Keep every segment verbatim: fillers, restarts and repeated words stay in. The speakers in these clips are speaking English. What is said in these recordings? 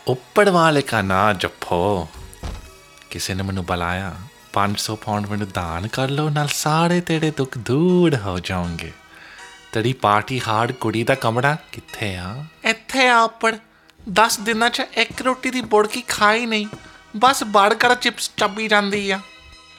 ਉੱਪਰ ਵਾਲੇ ਕਾ ਨਾਂ ਜਪੋ ਕਿਸੇ ਨੇ ਮੈਨੂੰ ਬੁਲਾਇਆ ਪੰਜ ਸੌ ਪਾਉਂਡ ਮੈਨੂੰ ਦਾਨ ਕਰ ਲਓ ਨਾਲ ਸਾਰੇ ਤੇਰੇ ਦੁੱਖ ਦੂਰ ਹੋ ਜਾਣਗੇ ਤੇਰੀ ਪਾਰਟੀ ਹਾਰਡ ਕੁੜੀ ਦਾ ਕਮਰਾ ਕਿੱਥੇ ਆ ਇੱਥੇ ਆ ਉੱਪਰ ਦਸ ਦਿਨਾਂ 'ਚ ਇੱਕ ਰੋਟੀ ਦੀ ਬੁੜਕੀ ਖਾਈ ਨਹੀਂ ਬਸ ਬਰਗਰ ਚਿਪਸ ਚੱਬੀ ਜਾਂਦੀ ਆ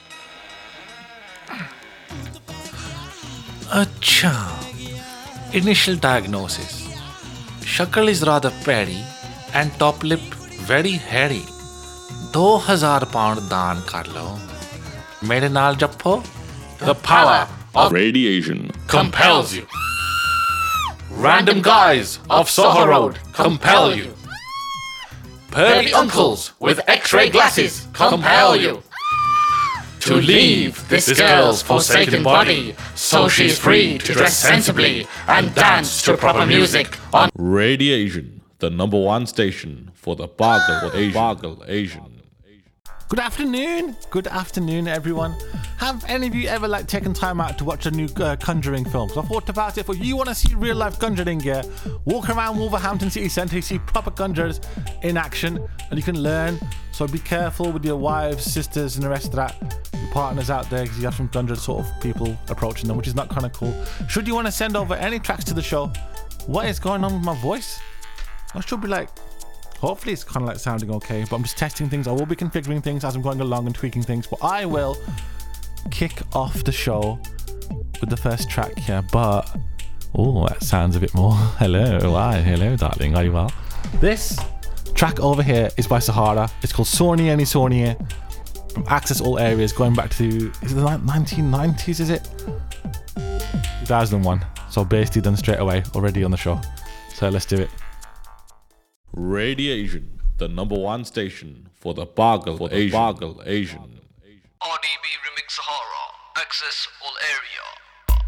ਅੱਛਾ initial diagnosis shakal is rather petty and top lip very hairy ਦੋ ਹਜ਼ਾਰ ਪਾਉਂਡ ਦਾਨ ਕਰ ਲਓ ਮੇਰੇ ਨਾਲ ਜਪੋ the power of Radiation compels you random guys of Soho Road compel you pervy uncles with x-ray glasses compel you to leave this girl's forsaken body so she's free to dress sensibly and dance to proper music on Radiation, the number one station for the Bargle Asian. Bargle Asian. Good afternoon. Good afternoon, everyone. Have any of you ever like taken time out to watch a new uh, Conjuring film? So I thought about it. If you want to see real life Conjuring, yeah, walk around Wolverhampton City Centre, you see proper conjurers in action, and you can learn. So be careful with your wives, sisters, and the rest of that. Your partners out there, because you have some conjured sort of people approaching them, which is not kind of cool. Should you want to send over any tracks to the show, what is going on with my voice? I should be like. Hopefully it's kind of like sounding okay, but I'm just testing things. I will be configuring things as I'm going along and tweaking things, but I will kick off the show with the first track here. But oh, that sounds a bit more. Hello, hi, hello, darling. Are you well? This track over here is by Sahara. It's called Sornie Any Sornie from Access All Areas, going back to is it the nineteen nineties? Is it two thousand one? So basically done straight away already on the show. So let's do it. Radiation, the number one station for the Bargle Asian. Bargle Asian. R D B Remix Sahara. Access all area.